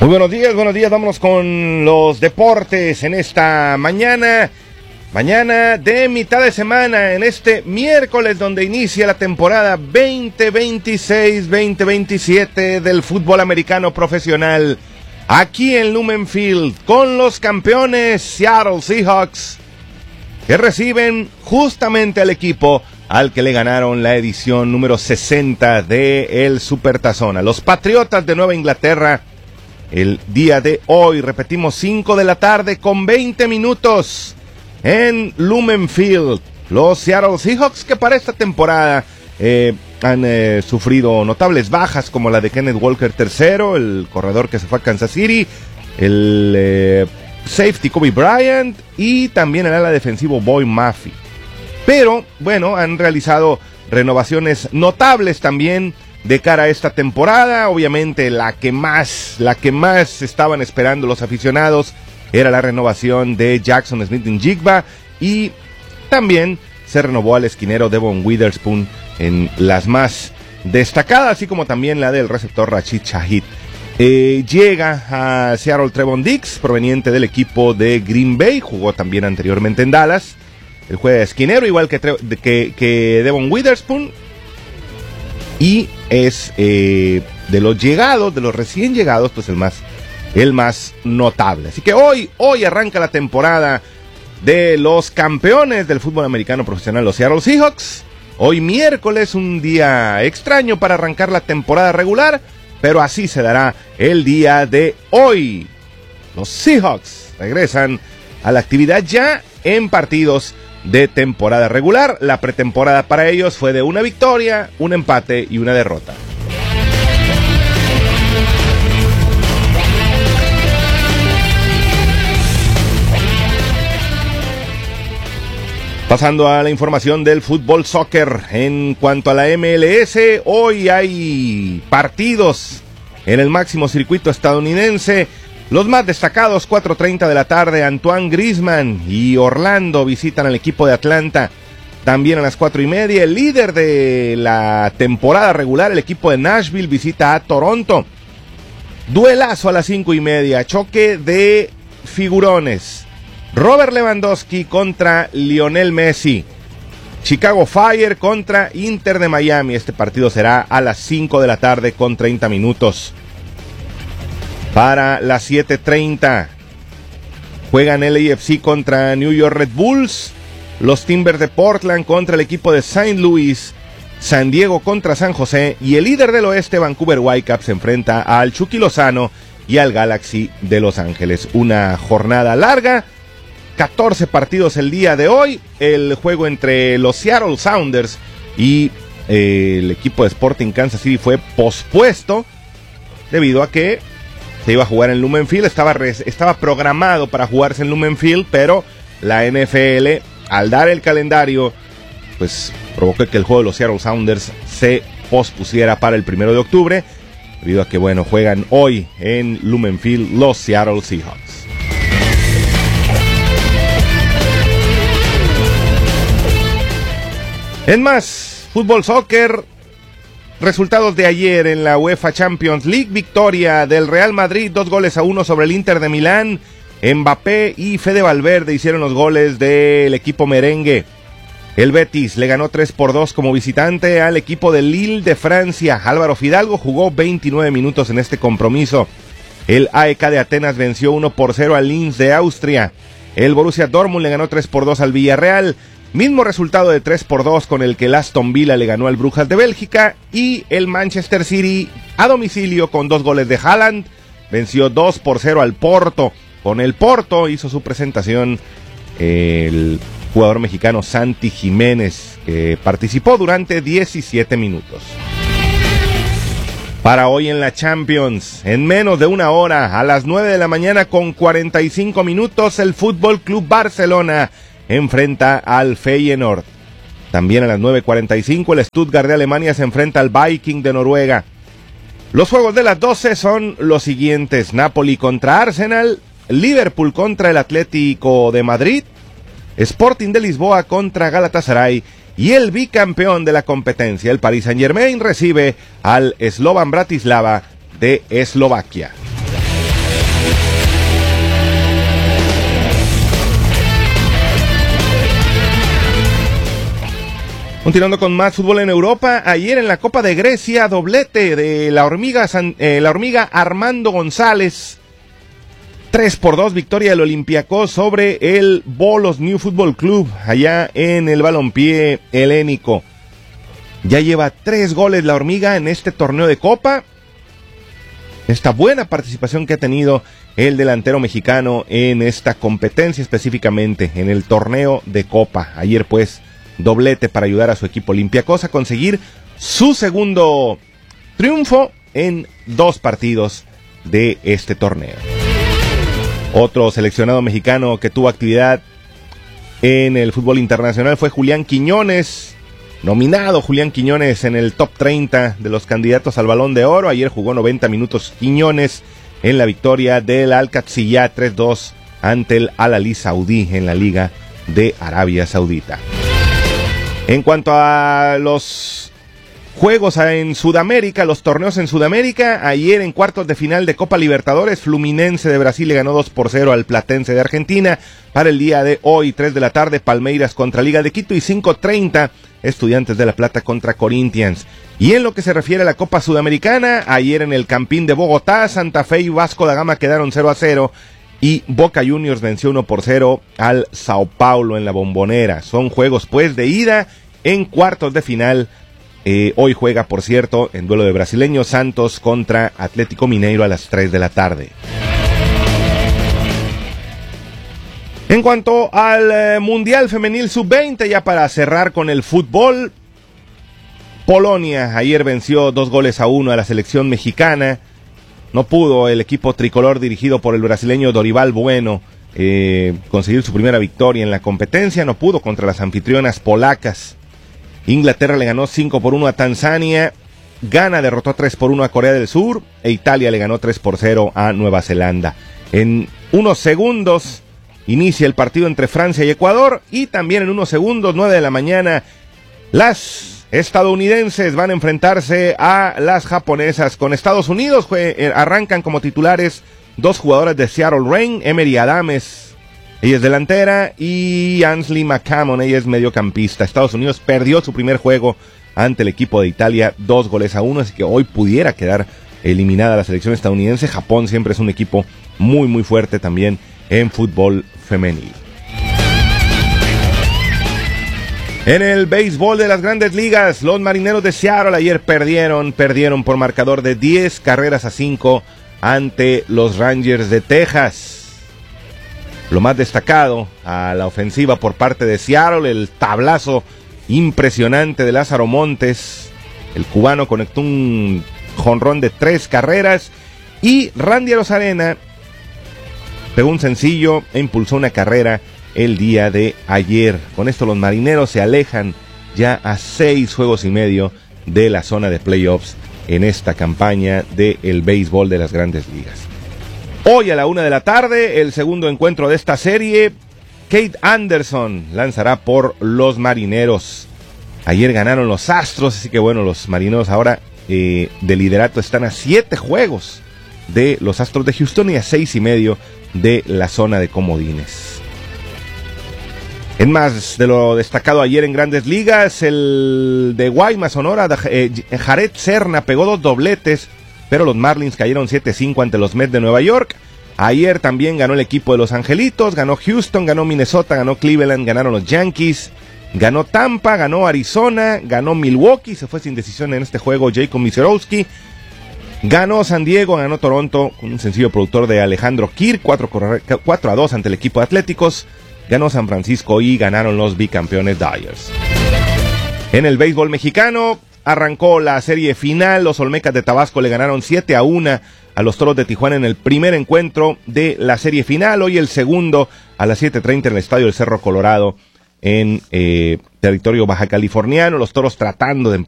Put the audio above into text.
Muy buenos días, vámonos con los deportes en esta mañana de mitad de semana, en este miércoles donde inicia la temporada 2026-2027 del fútbol americano profesional, aquí en Lumen Field, con los campeones Seattle Seahawks, que reciben justamente al equipo al que le ganaron la edición número 60 de el Supertazón, a los Patriotas de Nueva Inglaterra. El día de hoy, repetimos, 5 de la tarde con 20 minutos en Lumen Field. Los Seattle Seahawks, que para esta temporada han sufrido notables bajas, como la de Kenneth Walker III, el corredor que se fue a Kansas City, el safety Kobe Bryant y también el ala defensivo Boy Maffey. Pero, bueno, han realizado renovaciones notables también de cara a esta temporada. Obviamente la que más estaban esperando los aficionados era la renovación de Jackson Smith-Njigba, y también se renovó al esquinero Devon Witherspoon en las más destacadas, así como también la del receptor Rashid Shaheed. Llega a Seattle Trevon Diggs, proveniente del equipo de Green Bay, jugó también anteriormente en Dallas. Él juega de esquinero, igual que Devon Witherspoon, y es de los llegados, de los recién llegados, pues el más notable. Así que hoy arranca la temporada de los campeones del fútbol americano profesional, los Seattle Seahawks. Hoy miércoles, un día extraño para arrancar la temporada regular, pero así se dará el día de hoy. Los Seahawks regresan a la actividad ya en partidos de temporada regular. La pretemporada para ellos fue de una victoria, un empate y una derrota. Pasando a la información del fútbol soccer, en cuanto a la MLS, hoy hay partidos en el máximo circuito estadounidense. Los más destacados, 4:30 de la tarde, Antoine Griezmann y Orlando visitan al equipo de Atlanta. También a las 4:30, el líder de la temporada regular, el equipo de Nashville, visita a Toronto. Duelazo a las 5:30, choque de figurones. Robert Lewandowski contra Lionel Messi. Chicago Fire contra Inter de Miami. Este partido será a las 5 de la tarde con 30 minutos. Para las 7:30 juegan LAFC contra New York Red Bulls, los Timbers de Portland contra el equipo de St. Louis, San Diego contra San José, y el líder del oeste, Vancouver Whitecaps, se enfrenta al Chucky Lozano y al Galaxy de Los Ángeles. Una jornada larga, 14 partidos el día de hoy. El juego entre los Seattle Sounders y el equipo de Sporting Kansas City fue pospuesto debido a que se iba a jugar en Lumen Field, estaba programado para jugarse en Lumen Field, pero la NFL, al dar el calendario, pues provocó que el juego de los Seattle Sounders se pospusiera para el 1 de octubre, debido a que, bueno, juegan hoy en Lumen Field los Seattle Seahawks. En más fútbol soccer, resultados de ayer en la UEFA Champions League: victoria del Real Madrid 2-1 sobre el Inter de Milán. Mbappé y Fede Valverde hicieron los goles del equipo merengue. El Betis le ganó 3-2 como visitante al equipo de Lille de Francia. Álvaro Fidalgo jugó 29 minutos en este compromiso. El AEK de Atenas venció 1-0 al Linz de Austria. El Borussia Dortmund le ganó 3-2 al Villarreal. Mismo resultado de 3-2 con el que el Aston Villa le ganó al Brujas de Bélgica, y el Manchester City a domicilio con 2 goles de Haaland venció 2-0 al Porto. Con el Porto hizo su presentación el jugador mexicano Santi Jiménez, que participó durante 17 minutos. Para hoy en la Champions, en menos de una hora, a las 9 de la mañana con 45 minutos, el Fútbol Club Barcelona enfrenta al Feyenoord. También a las 9:45 el Stuttgart de Alemania se enfrenta al Viking de Noruega. Los juegos de las 12 son los siguientes: Napoli contra Arsenal, Liverpool contra el Atlético de Madrid, Sporting de Lisboa contra Galatasaray, y el bicampeón de la competencia, el Paris Saint-Germain, recibe al Slovan Bratislava de Eslovaquia. Continuando con más fútbol en Europa, ayer en la Copa de Grecia, doblete de la hormiga Armando González. 3-2 victoria del Olympiacos sobre el Volos New Football Club, allá en el balompié helénico. Ya lleva 3 goles la hormiga en este torneo de Copa. Esta buena participación que ha tenido el delantero mexicano en esta competencia, específicamente en el torneo de Copa. Ayer pues doblete para ayudar a su equipo Olympiacos a conseguir su segundo triunfo en 2 partidos de este torneo. Otro seleccionado mexicano que tuvo actividad en el fútbol internacional fue Julián Quiñones, nominado Julián Quiñones en el top 30 de los candidatos al Balón de Oro. Ayer jugó 90 minutos Quiñones en la victoria del Al-Qadsiya 3-2 ante el Al-Ahly Saudí en la Liga de Arabia Saudita. En cuanto a los juegos en Sudamérica, los torneos en Sudamérica, ayer en cuartos de final de Copa Libertadores, Fluminense de Brasil le ganó 2-0 al Platense de Argentina. Para el día de hoy, 3 de la tarde, Palmeiras contra Liga de Quito y 5:30, Estudiantes de La Plata contra Corinthians. Y en lo que se refiere a la Copa Sudamericana, ayer en el Campín de Bogotá, Santa Fe y Vasco da Gama quedaron 0-0 y Boca Juniors venció 1-0 al Sao Paulo en la Bombonera. Son juegos pues de ida en cuartos de final. Hoy juega, por cierto, en duelo de brasileños, Santos contra Atlético Mineiro a las 3 de la tarde. En cuanto al Mundial Femenil Sub-20, ya para cerrar con el fútbol, Polonia ayer venció 2-1 a la selección mexicana. No pudo el equipo tricolor dirigido por el brasileño Dorival Bueno conseguir su primera victoria en la competencia. No pudo contra las anfitrionas polacas. Inglaterra le ganó 5-1 a Tanzania, Ghana derrotó 3-1 a Corea del Sur e Italia le ganó 3-0 a Nueva Zelanda. En unos segundos inicia el partido entre Francia y Ecuador y también en unos segundos, 9 de la mañana, las estadounidenses van a enfrentarse a las japonesas. Con Estados Unidos arrancan como titulares 2 jugadoras de Seattle Reign, Emery Adames, ella es delantera, y Ainsley McCammon, ella es mediocampista. Estados Unidos perdió su primer juego ante el equipo de Italia 2-1, así que hoy pudiera quedar eliminada la selección estadounidense. Japón siempre es un equipo muy muy fuerte también en fútbol femenil. En el béisbol de las Grandes Ligas, los Marineros de Seattle ayer perdieron por marcador de 10-5 ante los Rangers de Texas. Lo más destacado a la ofensiva por parte de Seattle, el tablazo impresionante de Lázaro Montes. El cubano conectó un jonrón de 3 carreras y Randy Arozarena pegó un sencillo e impulsó una carrera el día de ayer. Con esto los Marineros se alejan ya a 6 juegos y medio de la zona de playoffs en esta campaña del béisbol de las Grandes Ligas. Hoy a la 1 de la tarde, el segundo encuentro de esta serie, Kate Anderson lanzará por los Marineros. Ayer ganaron los Astros, así que bueno, los Marineros ahora de liderato están a 7 juegos de los Astros de Houston y a 6 y medio de la zona de comodines. En más de lo destacado ayer en Grandes Ligas, el de Guaymas, Sonora, Jared Serna pegó 2 dobletes, pero los Marlins cayeron 7-5 ante los Mets de Nueva York. Ayer también ganó el equipo de Los Angelitos, ganó Houston, ganó Minnesota, ganó Cleveland, ganaron los Yankees, ganó Tampa, ganó Arizona, ganó Milwaukee, se fue sin decisión en este juego Jacob Misiorowski, ganó San Diego, ganó Toronto con un sencillo productor de Alejandro Kirk, 4-2 ante el equipo de Atléticos, ganó San Francisco y ganaron los bicampeones Dodgers. En el béisbol mexicano arrancó la serie final, los Olmecas de Tabasco le ganaron 7-1 a los Toros de Tijuana en el primer encuentro de la serie final. Hoy el segundo a las 7:30 en el Estadio del Cerro Colorado en territorio baja californiano. Los Toros tratando de